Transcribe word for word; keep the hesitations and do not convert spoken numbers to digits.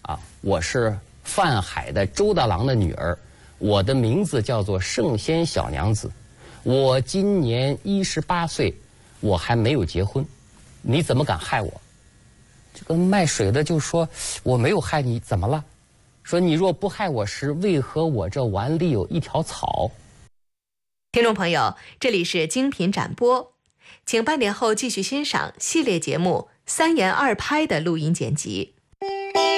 啊，我是范海的周大郎的女儿，我的名字叫做圣仙小娘子，我今年一十八岁，我还没有结婚，你怎么敢害我？这个卖水的就说：“我没有害你，怎么了？”说：“你若不害我时，为何我这碗里有一条草？” 听众朋友，这里是精品展播，请半点后继续欣赏系列节目《三言二拍》的录音剪辑。